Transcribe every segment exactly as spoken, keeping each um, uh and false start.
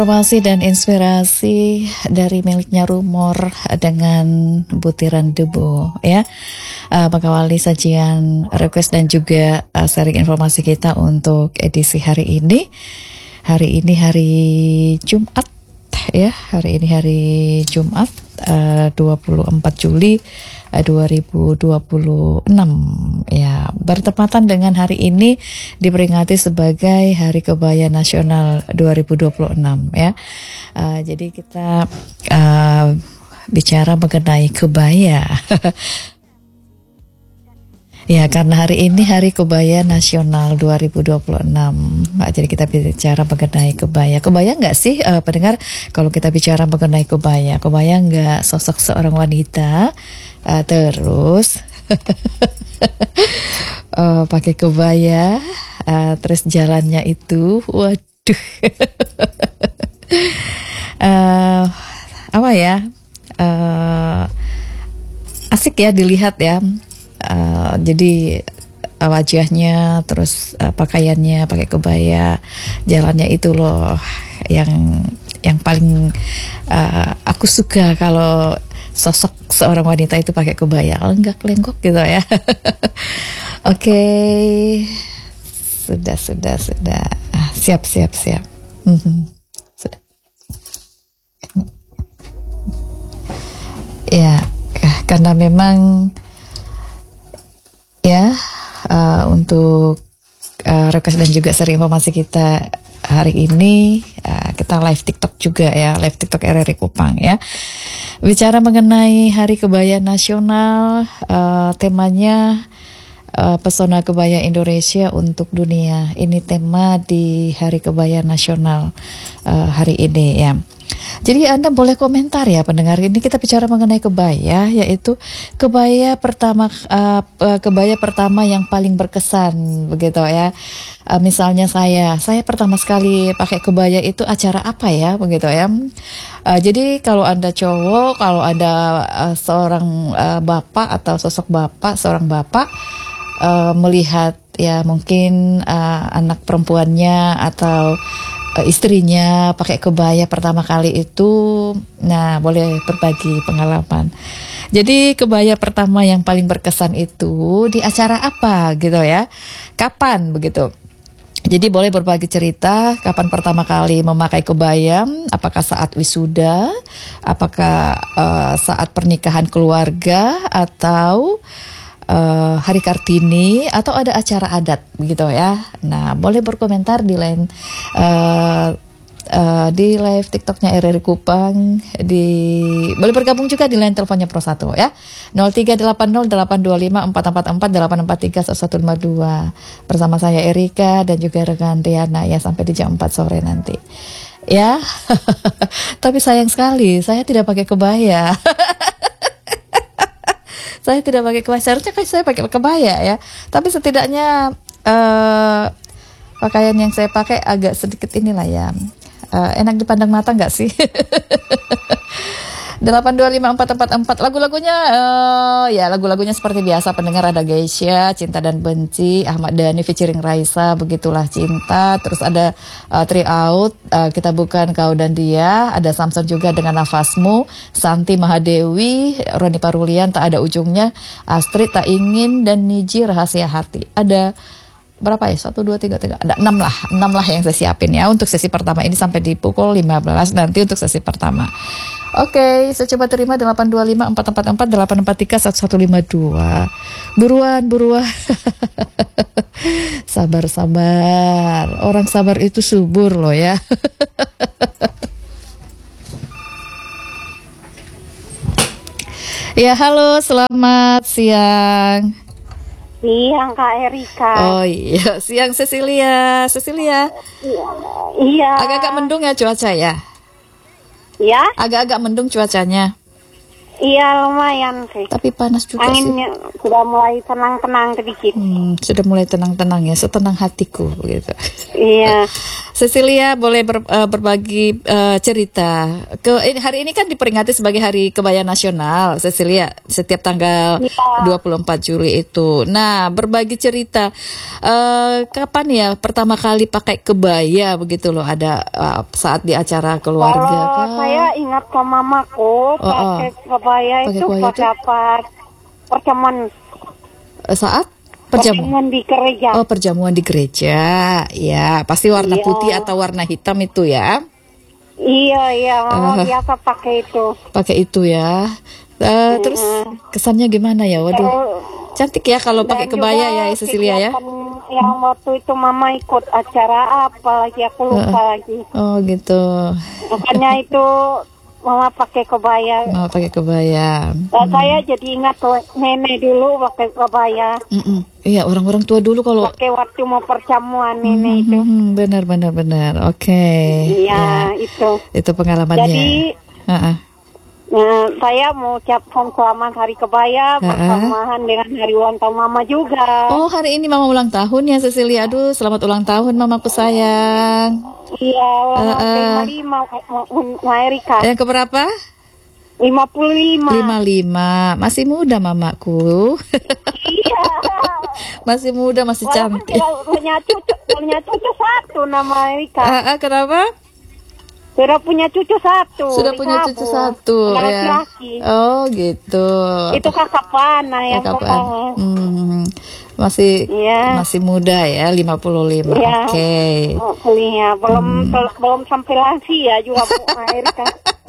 Informasi dan inspirasi dari miliknya Rumor dengan butiran debu ya. Uh, mengawali sajian request dan juga uh, sharing informasi kita untuk edisi hari ini. Hari ini hari Jumat ya. Hari ini hari Jumat uh, dua puluh empat Juli dua ribu dua puluh enam ya, bertepatan dengan hari ini diperingati sebagai Hari Kebaya Nasional dua ribu dua puluh enam ya. Uh, jadi kita uh, bicara mengenai kebaya. Ya, karena hari ini Hari Kebaya Nasional dua ribu dua puluh enam. Nah, jadi kita bicara mengenai kebaya. Kebaya nggak sih uh, pendengar, kalau kita bicara mengenai kebaya, kebaya nggak sosok seorang wanita uh, terus uh, pakai kebaya, uh, terus jalannya itu, waduh, uh, apa ya, uh, asik ya dilihat ya. Uh, jadi uh, wajahnya, terus uh, pakaiannya pakai kebaya, jalannya itu loh yang yang paling uh, aku suka kalau sosok seorang wanita itu pakai kebaya, lenggak-lenggok gitu ya. Oke, okay. sudah sudah sudah siap siap siap. Mm-hmm. Sudah. Ya, karena memang ya, uh, untuk uh, request dan juga seri informasi kita hari ini, uh, kita live TikTok juga ya, live TikTok R R I Kupang ya. Bicara mengenai Hari Kebaya Nasional, uh, temanya uh, Pesona Kebaya Indonesia untuk Dunia. Ini tema di Hari Kebaya Nasional uh, hari ini ya. Jadi Anda boleh komentar ya pendengar, ini kita bicara mengenai kebaya, yaitu kebaya pertama uh, kebaya pertama yang paling berkesan begitu ya. Uh, misalnya saya, saya pertama sekali pakai kebaya itu acara apa ya begitu ya. Uh, jadi kalau Anda cowok, kalau ada uh, seorang uh, bapak atau sosok bapak, seorang bapak uh, melihat ya mungkin uh, anak perempuannya atau istrinya pakai kebaya pertama kali itu, nah boleh berbagi pengalaman. Jadi kebaya pertama yang paling berkesan itu di acara apa gitu ya, kapan begitu. Jadi boleh berbagi cerita kapan pertama kali memakai kebaya, apakah saat wisuda, apakah uh, saat pernikahan keluarga, atau Uh, Hari Kartini, atau ada acara adat begitu ya. Nah, boleh berkomentar di line uh, uh, di live TikToknya R R I Kupang, di boleh bergabung juga di line teleponnya Pro satu ya, nol tiga delapan nol delapan dua lima empat empat empat delapan empat tiga satu lima dua bersama saya Erika dan juga rekan Riana ya, sampai di jam empat sore nanti ya. Tapi sayang sekali saya tidak pakai kebaya. Saya tidak pakai kebaya, seharusnya kan saya pakai kebaya ya. Tapi setidaknya uh, pakaian yang saya pakai agak sedikit inilah ya, uh, enak dipandang mata nggak sih? delapan dua lima empat empat empat lagu-lagunya uh, ya lagu-lagunya seperti biasa pendengar, ada Geisha, Cinta dan Benci, Ahmad Dhani featuring Raisa, Begitulah Cinta, terus ada uh, Three Out, uh, Kita Bukan Kau dan Dia, ada Samson juga dengan Nafasmu, Santi Mahadewi, Roni Parulian, Tak Ada Ujungnya, Astrid Tak Ingin, dan Niji Rahasia Hati. Ada berapa ya? Satu, dua, tiga, tiga. Ada enam lah. Enam lah yang saya siapin ya untuk sesi pertama ini sampai di pukul lima belas nanti untuk sesi pertama. Oke, saya coba terima delapan dua lima empat empat empat delapan empat tiga satu satu lima dua. Buruan, buruan. Sabar, sabar. Orang sabar itu subur loh ya. Ya, halo, selamat siang. Siang Kak Erika. Oh iya, siang Cecilia. Cecilia. Iya. Agak-agak mendung ya cuaca ya? Iya. Agak-agak mendung cuacanya. Iya, lumayan sih. Tapi panas juga Anginnya sih. sudah mulai tenang-tenang sedikit. Hmm, sudah mulai tenang-tenang ya, setenang hatiku gitu. Iya. Cecilia boleh ber, uh, berbagi uh, cerita. Ke ini, hari ini kan diperingati sebagai Hari Kebaya Nasional, Cecilia, setiap tanggal Ya. dua puluh empat Juli itu. Nah, berbagi cerita. Uh, kapan ya pertama kali pakai kebaya begitu loh? Ada uh, saat di acara keluarga Kalau kah? saya ingat ke mamaku Oh, oh. pakai kebaya Pakai itu kebaya pada pas perjamuan Uh, saat perjamuan. perjamuan di gereja. Oh, perjamuan di gereja. Ya, pasti warna Iya. putih atau warna hitam itu ya. Iya iya, mama Ah. biasa pakai itu. Pakai itu ya. Uh, terus kesannya gimana ya? Waduh, Terus, cantik ya kalau pakai dan kebaya juga ya, Cecilia ya. kegiatan yang waktu itu mama ikut acara apa lagi aku lupa lagi. Oh gitu. Makanya itu mama pakai kebaya. Mau pakai kebaya. Nah, saya jadi ingat tuh nenek dulu pakai kebaya. Mm-mm. Iya, orang-orang tua dulu kalau Pakai waktu mau perjamuan nenek itu. Hmm, benar benar benar. Oke. Iya, itu. Itu pengalamannya. Jadi, Ha-ha. nah, saya mau ucapkan selamat Hari Kebaya Ha-ha. bersamaan dengan Hari Ulang Tahun Mama juga. Oh, hari ini Mama ulang tahun ya, Cecilia. Aduh, selamat ulang tahun Mamaku sayang. Iya, ulang Ha-ha. tahun lima, Ma Erika. Yang keberapa? lima puluh lima. lima puluh lima. Masih muda Mamaku. Iya. Masih muda, masih Walaupun cantik. sudah punya cucu, punya cucu satu nama Erika. Ah, ah, kenapa? Sudah punya cucu satu. Sudah punya dikabur. cucu satu Anak ya. laki-laki. Oh, gitu. Itu kakak Pana yang Kakak Pan. pertama. Hmm, masih Iya. masih muda ya, lima puluh lima. Iya. Oke. Oh, kuliah belum Hmm. tel- belum sampai lansia juga Bu Erika.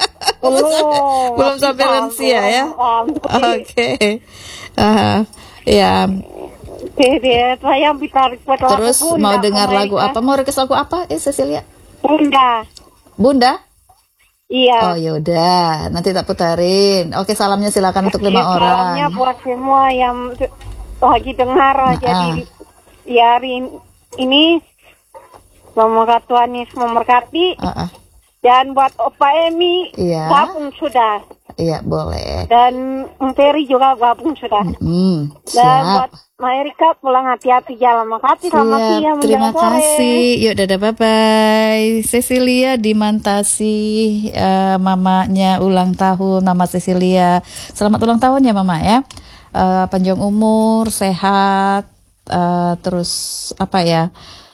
Belum. Belum sampai Belum, lansia ya. belum. Oke. Ah, ya. Jadi saya bisa request lagu Terus Bunda, mau dengar Bu lagu Erika. apa? Mau request lagu apa? Eh, Cecilia. Bunda. Bunda? Iya. Oh, yaudah. Nanti tak putarin. Oke, salamnya silakan untuk lima Salamnya orang. buat semua yang lagi dengar Nah, jadi ah. di, di hari ini semoga Tuhan Yesus memberkati. Ah, ah. Dan buat Opa Emi Iya. gabung sudah. Iya, boleh. Dan Peri juga gabung sudah. Hmm, Dan siap. buat Ma Erika pulang hati-hati jalan. Makasih, selamat Siap, siang. terima menjelang sore. kasih. Yuk, dadah, bye-bye. Cecilia di Mantasi, eh, mamanya ulang tahun, Mama Cecilia. Selamat ulang tahun ya, Mama ya. Eh, panjang umur, sehat, eh, terus apa ya?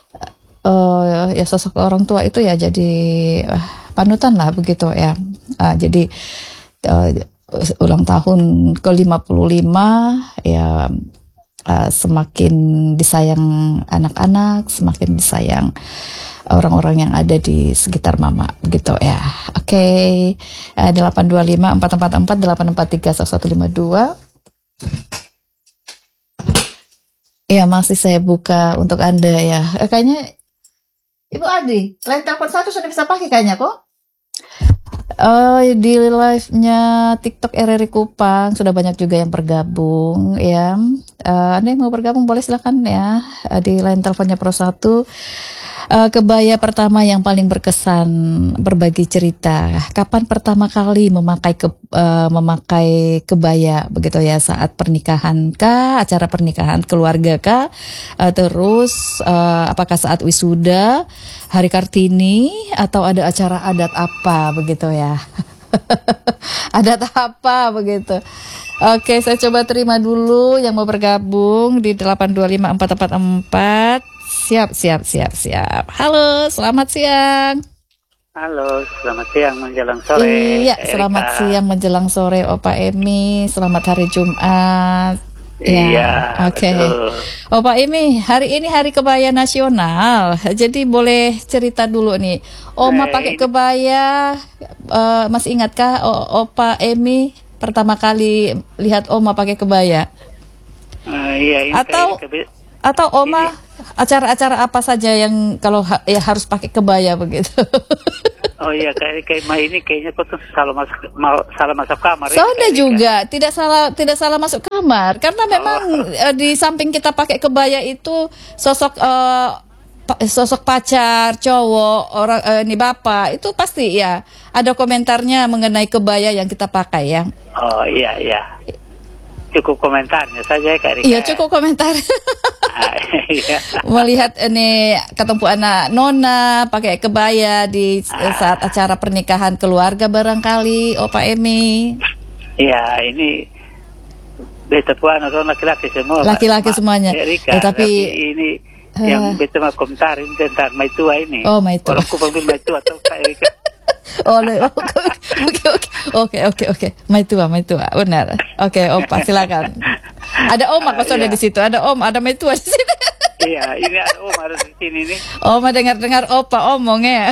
Eh, ya sosok orang tua itu ya jadi eh, panutan lah begitu ya. Eh, jadi eh, ulang tahun ke lima puluh lima ya. Uh, semakin disayang anak-anak, semakin disayang orang-orang yang ada di sekitar Mama, begitu ya. Oke, okay. uh, delapan dua lima empat empat empat delapan empat tiga satu lima dua. Ya, masih saya buka untuk Anda ya. Eh, kayaknya Ibu Adi, line telepon satu sudah bisa pakai kayaknya kok. Oh, di live-nya TikTok R R I Kupang sudah banyak juga yang bergabung ya. Uh, Anda yang mau bergabung boleh silakan ya. Uh, di line teleponnya Pro satu. Uh, kebaya pertama yang paling berkesan, berbagi cerita. Kapan pertama kali memakai ke, uh, memakai kebaya begitu ya, saat pernikahan kah, acara pernikahan keluarga kah, uh, terus uh, apakah saat wisuda, hari Kartini, atau ada acara adat apa begitu ya. Adat apa begitu. Oke, saya coba terima dulu yang mau bergabung di delapan dua lima empat empat empat. Siap, siap, siap, siap. Halo, selamat siang. Halo, selamat siang menjelang sore. Iya, Erika. selamat siang menjelang sore Opa Emi. Selamat hari Jumat. Ya, Iya, oke. betul. Opa Emi, hari ini Hari Kebaya Nasional. Jadi boleh cerita dulu nih. Oma Baik. pakai kebaya, eh, masih ingatkah O- Opa Emi pertama kali lihat Oma pakai kebaya? Eh, iya, ini Atau- kayak kebe- Atau Oma acara-acara apa saja yang kalau ha- ya harus pakai kebaya begitu? oh iya, kayak kayak Ma ini kayaknya kok tuh salah masuk ma- salah masuk kamar. ya, Sonda Erika. juga tidak salah tidak salah masuk kamar karena memang eh, di samping kita pakai kebaya itu sosok eh, pa- sosok pacar cowok orang eh, ini bapak itu pasti ya ada komentarnya mengenai kebaya yang kita pakai ya. Oh iya iya. Cukup komentarnya saja Kak Erika. Iya cukup komentar. Iya. Melihat ini ketemu anak Nona pakai kebaya di saat acara pernikahan keluarga barangkali, Opa Emi. Iya, ini beta puan orang laki-laki semua. Laki-laki semuanya. Erika, Eh, tapi, tapi ini yang beta mau komentarin tentang Maitua ini. Oh, Maitua. Orang kupang bil Maitua atau Kak Erika. Oh, oke oke oke oke oke Maitua Maitua benar. Oke, Opa silakan. Ada Oma kok sudah Iya. di situ. Ada Om, ada Maitua di sini. Iya, ini ada Om harus di sini nih. Oma dengar-dengar Opa omong ya.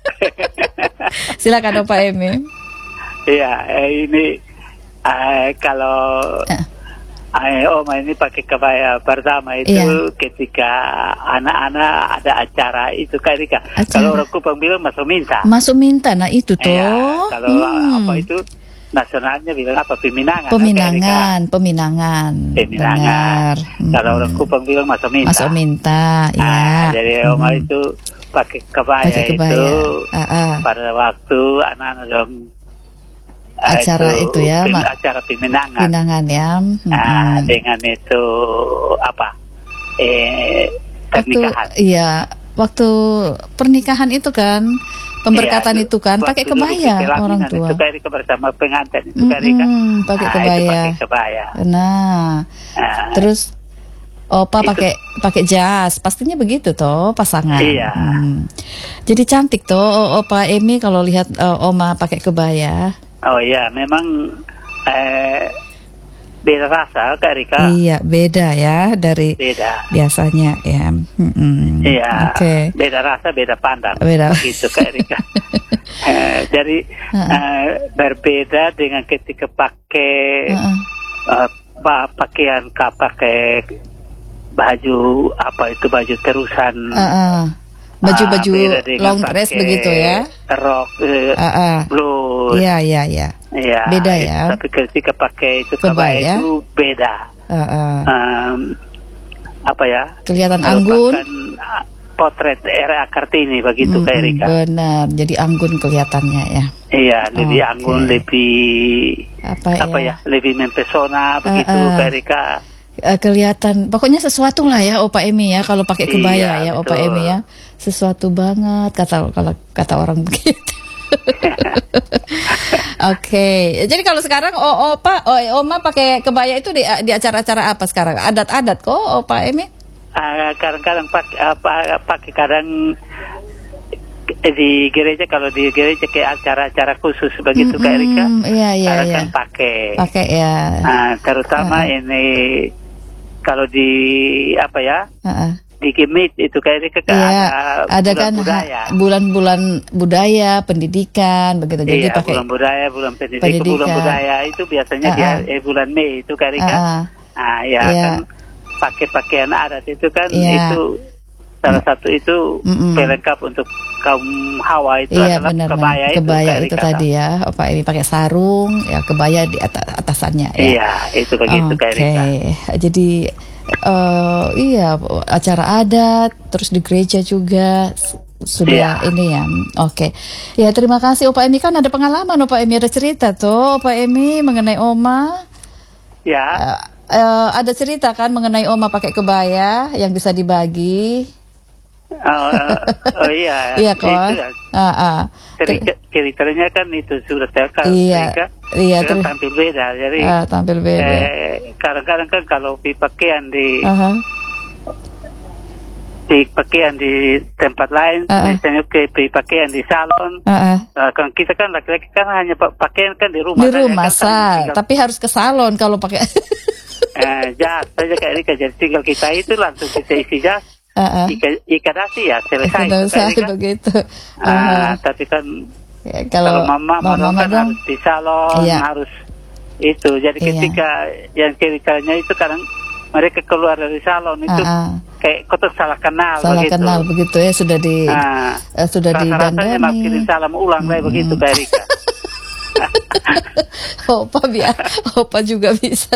Silakan Opa Emi. Iya, eh, ini eh, kalau Eh. eh, Om ini pakai kebaya pertama itu Iya. ketika anak-anak ada acara itu Kak Erika. Acara. Kalau orang kupang bilang masuk minta. Masuk minta, nah itu toh. Iya, kalau Hmm. apa itu nasionalnya bilang apa peminangan. Peminangan, peminangan. Peminangan. Benar. Kalau Hmm. orang kupang bilang masuk minta. Masuk minta, ya. Ah, jadi Om Hmm. itu pakai kebaya, Pakai kebaya. itu Ah, ah. pada waktu anak-anak dong Acara itu ya, pem- Mak. acara peminangan. Pinangan ya. Hmm. Nah, dengan itu apa? Eh Waktu, pernikahan. iya, waktu pernikahan itu kan, pemberkatan Iya, itu kan waktu pakai dulu kebaya pelaminan orang tua. Itu Kak Erika bersama pengantin itu Kak Erika. Mm-mm, pakai Nah, itu kebaya. pakai kebaya. Nah, Nah, terus Opa Itu- pakai pakai jas, pastinya begitu toh pasangan. Iya. Hmm. Jadi cantik toh Opa Emi kalau lihat eh, Oma pakai kebaya. oh iya, memang eh beda rasa Kak Erika. Iya, beda ya dari Beda. biasanya ya. Mm-mm. Iya, Oke. beda rasa, beda pandang. Beda. Gitu Kak Erika. Eh, jadi eh, berbeda dengan ketika pakai Heeh. eh, pa- pakaian kak pakai baju apa itu baju terusan. Heeh. Baju-baju Ah, beda dengan long dress pakai begitu ya. Rok eh, Heeh. blus. Iya, iya, iya. Iya, Beda ya. Tapi ketika pakai itu Kebaya. kebaya itu beda. Heeh. Em, apa ya? Kelihatan anggun. Merupakan, ah, potret era Kartini begitu Kak Mm-mm, Erika. benar, jadi anggun kelihatannya ya. Iya, lebih Oke. anggun, lebih Apa, apa ya? ya? Lebih mempesona begitu uh. Kak Erika. Eh, kelihatan, pokoknya sesuatu lah ya Opa Emi ya kalau pakai kebaya Iya, ya Opa betul. Emi ya, sesuatu banget kata kalau kata orang begitu. Oke, jadi kalau sekarang oh, Opa, oh, Oma pakai kebaya itu di, di acara-acara apa sekarang? Adat-adat kok Opa Emi? Ah, kadang-kadang pakai apa pakai kadang di gereja, kalau di gereja kayak acara-acara khusus begitu Kak Erika. Mm-mm, iya iya kadang iya. kan pakai. Pakai ya. Ah, terutama Uh-uh. ini kalau di apa ya? Uh-uh. Di Gemit itu Kak Erika kan Iya, ada, ada bulan kan budaya. ha- bulan-bulan budaya, pendidikan begitu. Jadi Iya, pakai bulan budaya, bulan pendidikan, pendidikan. bulan budaya itu biasanya Uh-uh. dia eh, bulan Mei itu Kak Erika. Uh-uh. Ah, ya Iya. kan pakai pakaian adat itu kan Iya. itu salah satu itu Mm-mm. pelengkap untuk kaum Hawa itu Iya adalah benar kebaya itu, kebaya Kak itu Erika. tadi ya. Opa Emi pakai sarung, ya kebaya di atas atasannya ya. Iya, itu begitu Kak Oke, Erika. jadi eh, iya acara adat, terus di gereja juga s- sudah Iya. ini ya. Oke, ya terima kasih Opa Emi, kan ada pengalaman Opa Emi, ada cerita tuh Opa Emi mengenai Oma. Ya, Eh, eh, ada cerita kan mengenai Oma pakai kebaya yang bisa dibagi. oh, eh, oh iya, Iya itu kan? ya. Ah, ah. Cerita, ceritanya kan itu sudah terkait. Iya, iya, kan terus- tampil beda. Jadi Ah, tampil beda. eh, kadang-kadang kan kalau di pakaian di Aha. di pakaian di tempat lain, Ah, ah. misalnya ke di pakaian di salon. Ah, ah. Nah, kan kita kan laki-laki kan hanya pa- pakaian kan di rumah. Di saja, rumah kan, sah, tinggal, tapi harus ke salon kalau pakai. eh, jas saja kayak Erika. Jadi tinggal kita itu langsung kita isi jas, Ah, ah. ika, ika dasi ya selesai. Tidak itu, usah Kak Erika. begitu. Ah, Ah, tapi kan ya, kalau, kalau mama, mama mama kan dong, harus di salon, Iya. harus itu. Jadi Iya. ketika yang ceritanya itu kadang mereka keluar dari salon itu Ah, ah. kayak kau tuh salah kenal salah begitu. kenal begitu ya, sudah di Ah, eh, sudah rasa-rasanya mau kirim didandani. salam ulang lah begitu Kak Erika. Opa biar Opa juga bisa.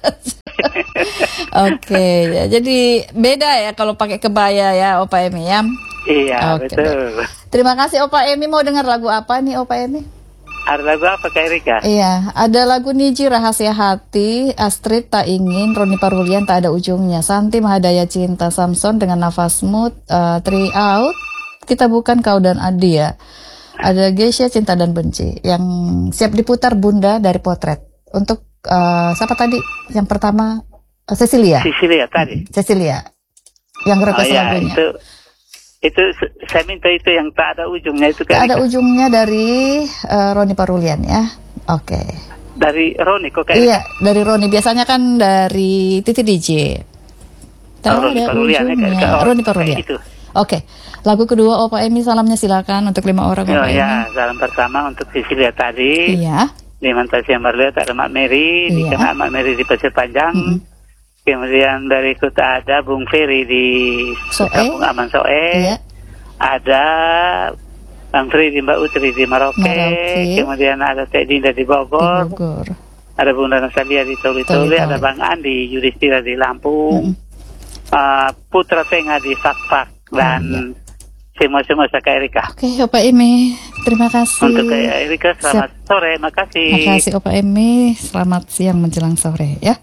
Oke, ya, jadi beda ya kalau pakai kebaya ya Opa Emi ya. Iya, Oke, betul. Terima kasih Opa Emi, mau dengar lagu apa nih Opa Emi? Ada lagu apa Kak Erika? Iya, ada lagu Niji Rahasia Hati, Astrid Tak Ingin, Roni Parulian Tak Ada Ujungnya, Santi Mahadaya Cinta, Samson Dengan Nafasmu, uh, Three Out, Kita Bukan Kau dan Adia. Ada Geisha Cinta dan Benci yang siap diputar Bunda dari Potret. Untuk uh, siapa tadi? Yang pertama uh, Cecilia. Cecilia tadi. Cecilia. Yang request oh, ya, lagunya. Itu, itu saya minta itu yang tak ada ujungnya itu. Tak ada ujungnya dari uh, Roni Parulian ya. Oke. Okay. Dari Roni kok kayak? Iya, dari Roni. Biasanya kan dari Titi D J. Tak oh, Roni ada Parulian, ujungnya. ya, Roni Parulian. Oke. Okay. Lagu kedua Opa Emi, salamnya silakan untuk lima orang. Oh ya, salam pertama untuk Cecilia tadi. Iya. Di Mantasi yang berlihat ada Mak Mary, di Iya. Kena Mak Mary di Pasir Panjang. Mm-hmm. Kemudian berikut ada Bung Ferry di Soe. Kampung Aman Soe. Iya. Ada Bang Fri di Mbak Utri di Maroke. Maroke. Kemudian ada Teh Dinda di Bogor. Di Bogor. Ada Bunda Nasalia di Toli-Toli. Ada Bang Andi Yudhistira di Lampung. Mm-hmm. uh, Putra Tengah di Fakfak. Dan oh, iya. semua-semua Kak Erika. Oke, okay, Opa Emi, terima kasih. Untuk Kak Erika, selamat Siap. sore, makasih. Terima kasih Opa Emi, selamat siang menjelang sore ya.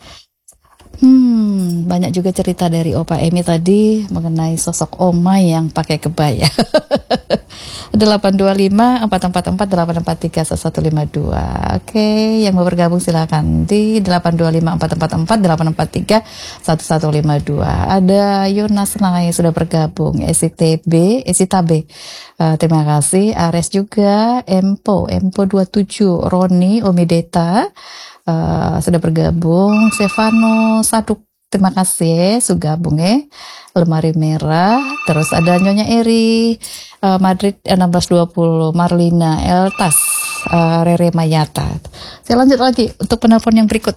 Hmm, banyak juga cerita dari Opa Emi tadi mengenai sosok Oma yang pakai kebaya. delapan dua lima empat empat empat delapan empat tiga satu lima dua. Oke, yang mau bergabung silakan di delapan dua lima empat empat empat delapan empat tiga satu satu lima dua. Ada Yonas Nai yang sudah bergabung, S I T B, S I T B. Uh, terima kasih. Ares juga, Empo, Empo dua puluh tujuh, Roni, Omideta. Uh, sudah bergabung. Stefano Saduk, terima kasih sugabung ya. Lemari Merah. Terus ada Nyonya Eri, uh, Madrid enam belas dua puluh, Marlina Eltas, uh, Rere Mayata. Saya lanjut lagi untuk penelpon yang berikut.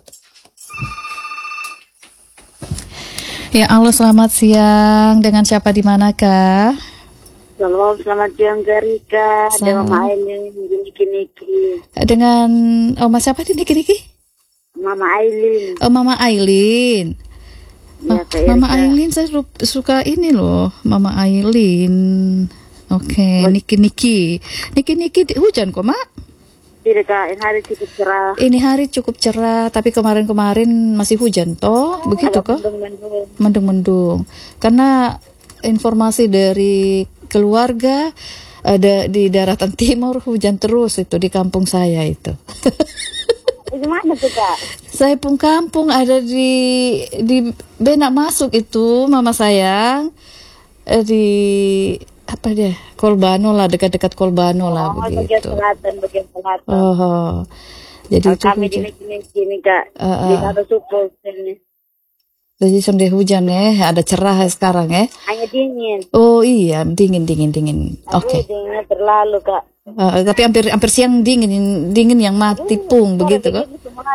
Ya, halo, selamat siang. Dengan siapa di manakah? Shalom, selamat siang Garika. Dengan Mama Aileen di Niki-Niki. Dengan Oma siapa di Niki-Niki? Mama Aileen. Oh, Mama Aileen. Ya, Ma- Mama Aileen saya suka ini loh, Mama Aileen. Oke, okay. Niki-Niki. Niki-Niki hujan kok, Mak? Tidak, Kak. Ini hari cukup cerah. Ini hari cukup cerah, tapi kemarin-kemarin masih hujan toh, begitu kok? Mendung-mendung. Mendung-mendung. Karena informasi dari keluarga ada di daratan timur hujan terus itu di kampung saya itu. Di mana tuh, Kak? Saya pun kampung ada di di Benak Masuk itu, Mama sayang. Eh, di apa dia? Kolbano lah, dekat-dekat Kolbano lah oh, begitu. Bagian selatan, bagian selatan. Oh, oh. Jadi Kalau itu kami di hujan. sini, Kak. Uh, uh. Di satu suku sini. Jadi sudah hujan ya, ada cerah sekarang ya. Hanya dingin. Oh iya, dingin dingin dingin. Oke. Okay. Dinginnya terlalu, Kak. Uh, tapi hampir hampir siang dingin dingin yang mati pung begitu kok.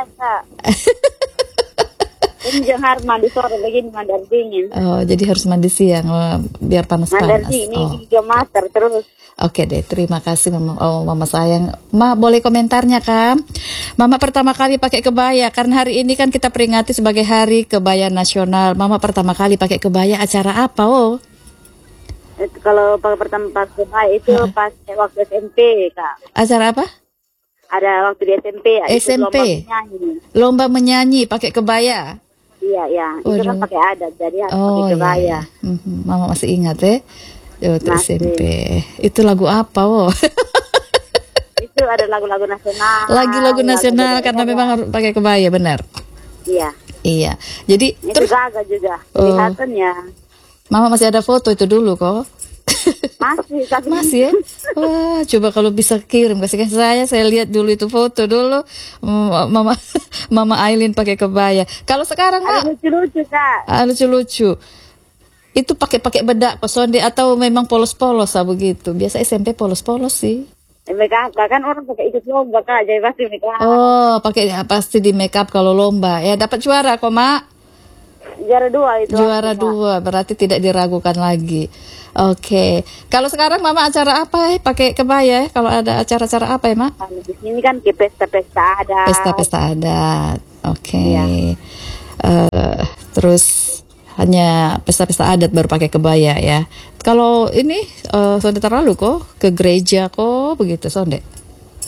Ini jangan harus mandi sore begini mandar dingin. Oh, jadi harus mandi siang oh, biar panas-panas. Mandar dingin Oh. ini juga mater terus. Oke deh, terima kasih Mama. Oh, Mama sayang. Ma, boleh komentarnya kan? Mama pertama kali pakai kebaya karena hari ini kan kita peringati sebagai Hari Kebaya Nasional. Mama pertama kali pakai kebaya acara apa? Oh. Itu kalau pertama pas kebaya itu huh? pas waktu S M P, Kak. Acara apa? Ada waktu di S M P. S M P. Lomba menyanyi. Lomba menyanyi pakai kebaya. Iya, iya. Oh, itu kan pakai adat, jadi harus oh, pakai kebaya. Iya, iya. Mm-hmm. Mama masih ingat ya. Waktu S M P. Itu lagu apa, wo? Itu ada lagu-lagu nasional. Lagu-lagu nasional lagu karena memang harus pakai kebaya, benar? Iya. Iya. Jadi itu terus gagal juga. Oh. Kelihatannya. Mama masih ada foto itu dulu kok. Masih, tapi masih ya. Wah, coba kalau bisa kirim kasih ke saya, saya lihat dulu itu foto dulu. Mama Mama Aileen pakai kebaya. Kalau sekarang ada lucu-lucu, Kak. Ah, lucu-lucu. Itu pakai-pakai bedak kosonde atau memang polos-polos ah begitu. Biasa S M P polos-polos sih. Make up kan orang pakai ikut lomba, Kak. Jadi pasti make up. Oh, pakai pasti di make up kalau lomba. Ya dapat juara kok, Mak. Juara dua itu. Juara dua, berarti tidak diragukan lagi. Oke. Okay. Kalau sekarang Mama acara apa ya? Pakai kebaya ya? Kalau ada acara-acara apa ya, Mak? Di sini kan ke pesta-pesta adat. Pesta-pesta adat. Oke. Okay. Iya. Uh, terus hanya pesta-pesta adat baru pakai kebaya ya. Kalau ini uh, sonde terlalu kok ke gereja kok begitu sonde.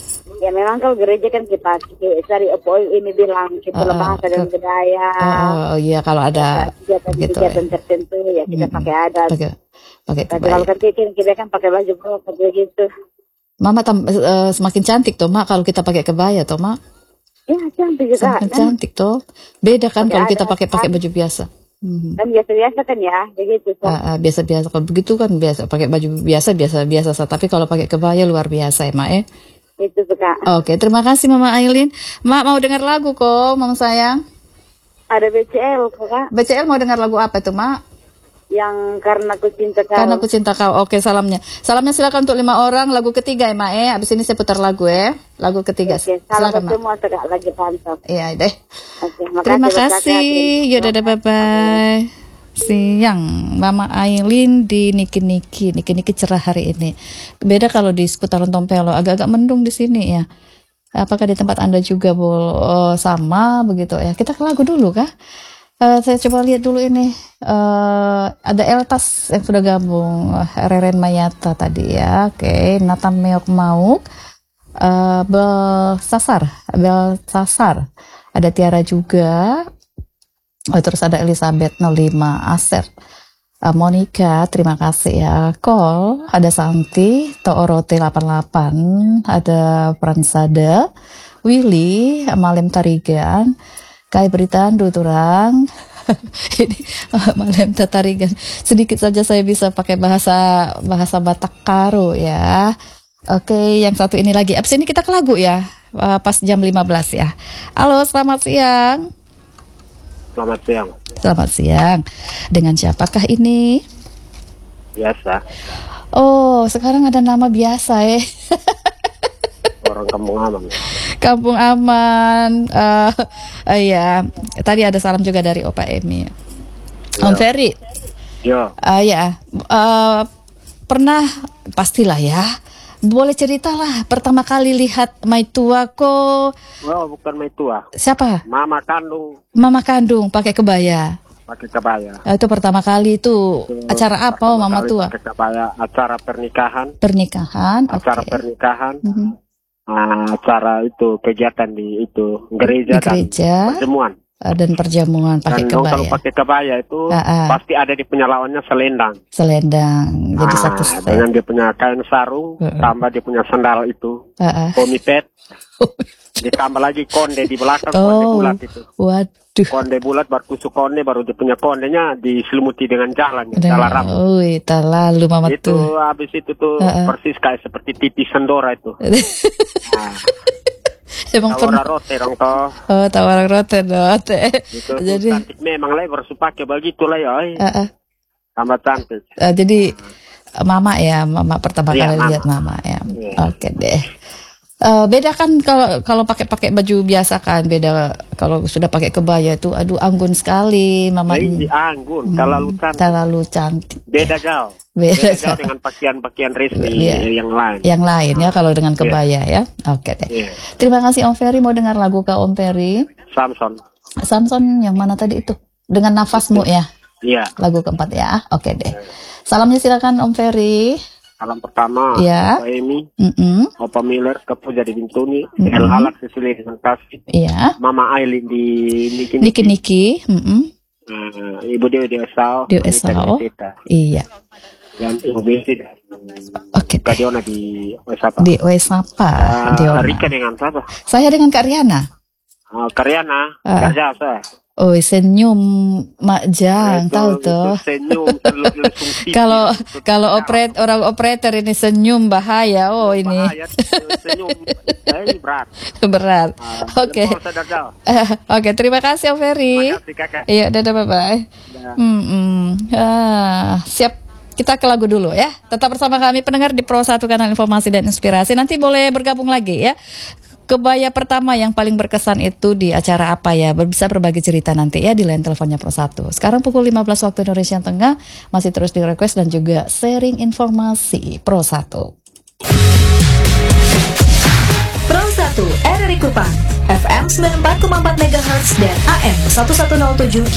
Ya memang kalau gereja kan kita cari apa ini bilang kita Uh, bahasa dan ke- budaya. Oh, oh, iya kalau ada gitu Kegiatan-kegiatan ya. tertentu ya kita Mm-mm. pakai adat. Pakai pakai Tapi kalau kebaya. kan kita kan pakai baju brokat begitu. Mama tam, eh, semakin cantik tuh mak kalau kita pakai kebaya tuh mak. Ya cantik juga Semakin kan. cantik tuh. Beda kan Pakai kalau kita adat, pakai pakai kan. baju biasa. Mhm. Kan biasa-biasa kan ya begitu. So. Ah, ah, biasa-biasa kalau begitu kan biasa pakai baju biasa biasa biasa tapi kalau pakai kebaya luar biasa ya mak ya. Itu suka. Oke, terima kasih Mama Aileen. Mak mau dengar lagu kok, Mama sayang. Ada B C L kok Kak. B C L mau dengar lagu apa itu Mak? Yang karena aku cinta kau. Karena aku cinta kau. Oke, salamnya. Salamnya silakan untuk lima orang. Lagu ketiga ya Mak ya. Abis ini saya putar lagu ya. Lagu ketiga. Oke, salam Silakan Mak. semua Kak lagi pantau. Iya deh. Oke, makasih, Terima Kak. kasih. Ya dadah bye bye. Siang Mama Aileen di Niki Niki Niki Niki cerah hari ini. Beda kalau di seputaran Tompelo agak-agak mendung di sini ya. Apakah di tempat Anda juga Bol? Oh, sama begitu ya. Kita ke lagu dulu kah? Eh, saya coba lihat dulu ini. Eh, ada Eltas yang sudah gabung. Eh, Reren Mayata tadi ya. Oke, Nathan Meok Mauk. Eh, Bel Sasar, Bel Sasar. Ada Tiara juga. Oh, terus ada Elizabeth nol lima Aser. Uh, Monica, terima kasih ya. Call, ada Santi, Toorote delapan delapan, ada Pransada, Willy, Malem Tarigan, Kai Beritan, Duturang. Ini uh, Malem Tarigan. Sedikit saja saya bisa pakai bahasa bahasa Batak Karo ya. Oke, yang satu ini lagi. Abis ini kita ke lagu ya. Uh, pas jam lima belas ya. Halo, selamat siang. Selamat siang. Selamat siang. Dengan siapakah ini? Biasa. Oh, sekarang ada nama biasa ya. Orang kampung aman. Kampung Aman. Eh uh, iya, tadi ada salam juga dari Opa Emi. Om Ferry. Yo. Ah ya, eh, pernah pastilah ya. Boleh ceritalah pertama kali lihat Mai Tua ko Oh, bukan mai tua. siapa? Mama kandung Mama kandung pakai kebaya. pakai kebaya. Eh, Itu pertama kali itu Itu acara apa oh, pertama Mama kali Tua? Pakai kebaya, acara pernikahan. Pernikahan. Acara Oke. pernikahan. Mhm. Ah, acara itu kegiatan di itu gereja, Di gereja. dan pertemuan. Eh, dan perjamuan pakai Dan dong kalau kebaya. pakai kebaya itu Ah, ah. pasti ada di punya lawannya selendang. Selendang. Jadi Ah, satu set. dengan dia punya kain sarung, Uh-uh. tambah dia punya sandal itu, Ah, ah. komipet, ditambah lagi konde di belakang, konde Oh, bulat itu. waduh. Konde bulat baru tusuk konde, baru dia punya kondenya diselimuti dengan jalan, ya, Ada- jalan rambut. Ui, tak lalu Mama Itu tuh. habis itu tuh Uh-uh. persis kayak seperti titi Sandora itu. Nah, Emang tawara pernah. rote dong toh. Oh, tawaran rote rote. Itu Jadi, cantik memang lah baru pakai begitu lah ya. eh. ah, ah. Tambah cantik. Eh, jadi Mama ya, Mama pertama Iya, kali Mama. lihat Mama ya. Iya. Oke deh. Eh, beda kan kalau kalau pakai pakai baju biasa kan beda kalau sudah pakai kebaya itu aduh anggun sekali Mama Ini ini. anggun, terlalu cantik. Terlalu cantik. Beda jauh. Beda Beda jauh jauh. dengan pakaian-pakaian resmi Iya. yang lain. Yang lain ya kalau dengan kebaya ya. Oke deh. Iya. Terima kasih Om Ferry, mau dengar lagu Kak Om Ferry? Samson. Samson yang mana tadi itu? Dengan nafasmu ya. Iya. Lagu keempat ya. Oke deh. Salamnya silakan Om Ferry. Salam pertama, Iya. Opa Emi, Mm-mm. Opa Miller, Kepo jadi Bintuni, Mm-mm. El Halak Sicily dengan kasih, Iya. Mama Aileen di Niki Niki Niki. Mm-mm. Uh, Ibu Dewi Dewi Sao, Dewi Sao. Iya. dan Ibu Besi dan Oke Kak deh. Diona di Wesapa. Di Wesapa. Uh, Diona. Rika dengan siapa? Saya dengan Kak Riana. Uh, Karyana, Ah. kerja saya. Oh, senyum Mak Jang, Itu- tahu itu tuh. senyum, terlalu langsung tinggi. Kalau Itu kalau tidak. operat orang operator ini senyum bahaya. Oh, ini Bahaya, itu senyum, eh, berat. berat. Uh, Oke. jempol sadar jauh. Eh, Oke, terima kasih Om Ferry. Makasih kakak. Iya, dadah bye bye. Dah. Hmm, ah, siap. Kita ke lagu dulu ya. Tetap bersama kami pendengar di Pro satu Kanal Informasi dan Inspirasi. Nanti boleh bergabung lagi ya. Kebaya pertama yang paling berkesan itu di acara apa ya? Bisa berbagi cerita nanti ya di line teleponnya Pro satu. Sekarang pukul lima belas waktu Indonesia Tengah. Masih terus di request dan juga sharing informasi Pro satu. Pro satu R R I Kupang F M sembilan puluh empat koma empat megahertz dan A M seribu seratus tujuh